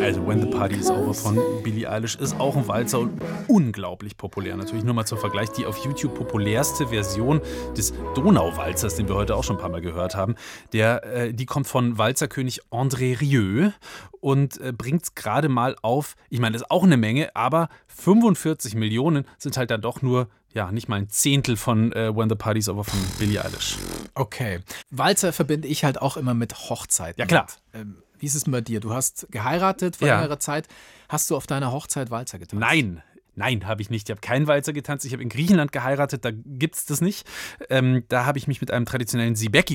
Also When the Party is Over von Billie Eilish ist auch ein Walzer und unglaublich populär. Natürlich nur mal zum Vergleich die auf YouTube populärste Version des Donauwalzers, den wir heute auch schon ein paar Mal gehört haben. Die kommt von Walzerkönig André Rieu und bringt gerade mal auf, ich meine, das ist auch eine Menge, aber 45 Millionen sind halt dann doch nur, ja, nicht mal ein Zehntel von When the Party is Over von Billie Eilish. Okay. Walzer verbinde ich halt auch immer mit Hochzeiten. Ja, klar. Wie ist es denn bei dir? Du hast geheiratet vor längerer Zeit. Hast du auf deiner Hochzeit Walzer getanzt? Nein, habe ich nicht. Ich habe keinen Walzer getanzt. Ich habe in Griechenland geheiratet, da gibt es das nicht. Da habe ich mich mit einem traditionellen Sibeki